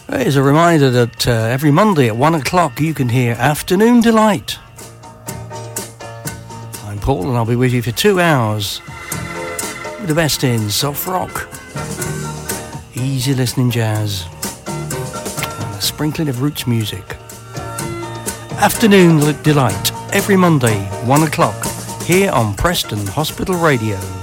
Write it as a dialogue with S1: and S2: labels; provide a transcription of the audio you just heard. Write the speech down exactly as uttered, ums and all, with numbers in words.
S1: Here's a reminder that uh, every Monday at one o'clock you can hear Afternoon Delight. I'm Paul and I'll be with you for two hours with the best in soft rock, easy listening jazz, and a sprinkling of roots music. Afternoon Delight every Monday, one o'clock, here on Preston Hospital Radio.